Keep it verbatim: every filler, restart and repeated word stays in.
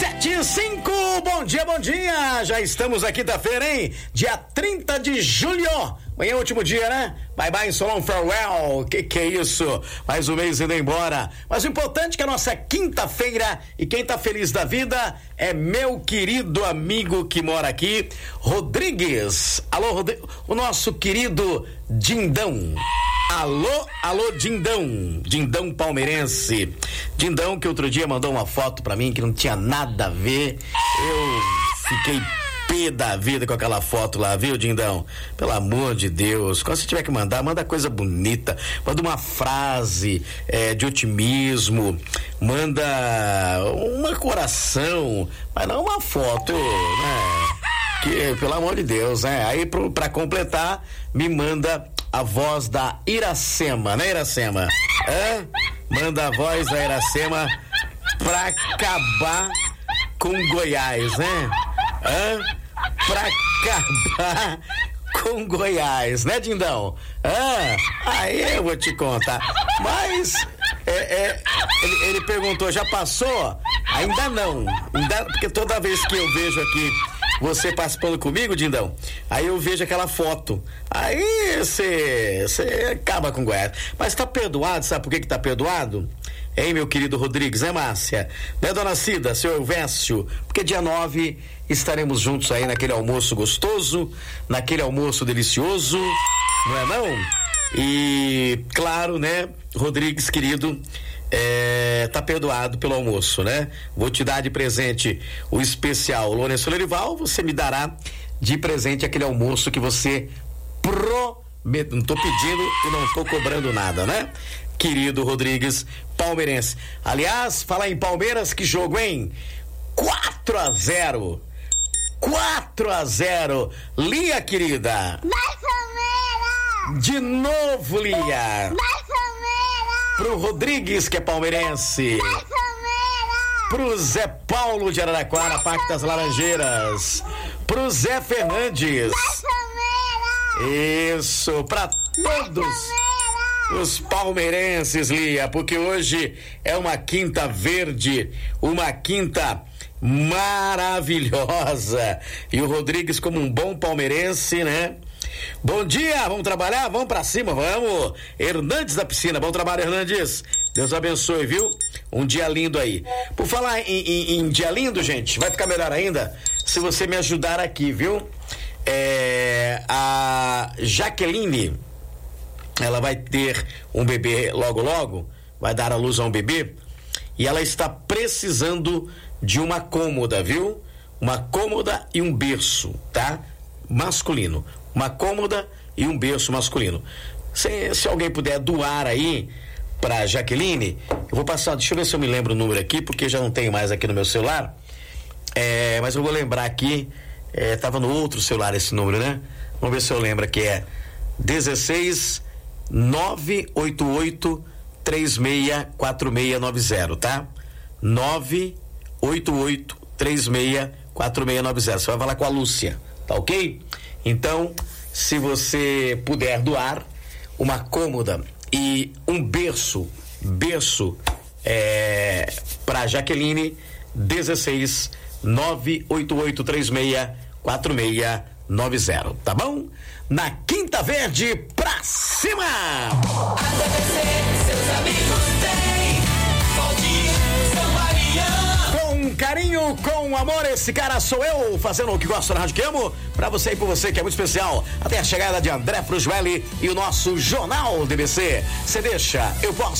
sete e cinco, bom dia, bom dia. Já estamos aqui quinta-feira, hein? Dia trinta de julho. Amanhã é o último dia, né? Bye bye, so long, farewell. Que que é isso? Mais um mês indo embora. Mas o importante é que a nossa quinta-feira, e quem tá feliz da vida é meu querido amigo que mora aqui, Rodrigues. Alô, Rodrigues. O nosso querido Dindão. Alô, alô, Dindão, Dindão palmeirense. Dindão que outro dia mandou uma foto pra mim que não tinha nada a ver. Eu fiquei pé da vida com aquela foto lá, viu, Dindão? Pelo amor de Deus, quando você tiver que mandar, manda coisa bonita, manda uma frase é, de otimismo, manda uma coração, mas não uma foto, né? Que, pelo amor de Deus, né? Aí pro, pra completar, me manda a voz da Iracema, né, Iracema? Hã? Manda a voz da Iracema pra acabar com Goiás, né? Hã? Pra acabar com Goiás, né, Dindão? Hã? Aí eu vou te contar. Mas é, é, ele, ele perguntou, já passou? Ainda não. Ainda, porque toda vez que eu vejo aqui você participando comigo, Dindão, aí eu vejo aquela foto, aí você acaba com Goiás. Mas tá perdoado, sabe por que que tá perdoado? Hein, meu querido Rodrigues, né, Márcia? Né, dona Cida, seu Elvésio? Porque dia nove estaremos juntos aí naquele almoço gostoso, naquele almoço delicioso, não é não? E, claro, né, Rodrigues, querido, É, tá perdoado pelo almoço, né? Vou te dar de presente o especial Lourenço Lerival, você me dará de presente aquele almoço que você prometeu. Não tô pedindo e não tô cobrando nada, né? Querido Rodrigues, palmeirense. Aliás, falar em Palmeiras, que jogo, hein? quatro a zero. quatro a zero. Lia, querida. Vai, Palmeiras! De novo, Lia. Vai, Palmeiras! Pro Rodrigues, que é palmeirense. Vai, Palmeiras! Pro Zé Paulo de Araraquara, Parque das Laranjeiras. Pro Zé Fernandes. Vai, Palmeiras! Isso, pra todos os palmeirenses, Lia, porque hoje é uma quinta verde, uma quinta maravilhosa. E o Rodrigues, como um bom palmeirense, né? Bom dia, vamos trabalhar? Vamos pra cima, vamos. Hernandes da Piscina, bom trabalho, Hernandes. Deus abençoe, viu? Um dia lindo aí. Por falar em, em, em dia lindo, gente, vai ficar melhor ainda se você me ajudar aqui, viu? É, a Jaqueline, ela vai ter um bebê logo logo, vai dar à luz a um bebê, e ela está precisando de uma cômoda, viu? Uma cômoda e um berço, tá? Masculino. Uma cômoda e um berço masculino. Se, se alguém puder doar aí pra Jaqueline, eu vou passar, deixa eu ver se eu me lembro o número aqui, porque já não tenho mais aqui no meu celular. É, mas eu vou lembrar aqui, é, tava no outro celular esse número, né? Vamos ver se eu lembro aqui, é dezesseis nove oito oito três seis quatro seis nove zero, tá? nove oito oito três seis quatro seis nove zero. Você vai falar com a Lúcia, tá ok? Então, se você puder doar uma cômoda e um berço, berço é, para Jaqueline, dezesseis nove oito oito três seis quatro seis nove zero, tá bom? Na Quinta Verde, pra cima! A D V C, seus amigos têm, Valdir, São Mariano. Com carinho, com amor, esse cara sou eu, fazendo o que gosto na Rádio que amo, pra você e por você, que é muito especial, até a chegada de André Frugelli e o nosso Jornal D B C. Você deixa, eu posso.